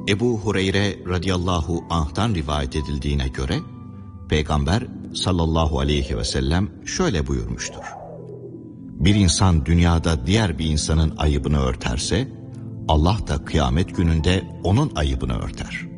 Ebu Hureyre radıyallahu anh'tan rivayet edildiğine göre Peygamber sallallahu aleyhi ve sellem şöyle buyurmuştur: Bir insan dünyada diğer bir insanın ayıbını örterse Allah da kıyamet gününde onun ayıbını örter.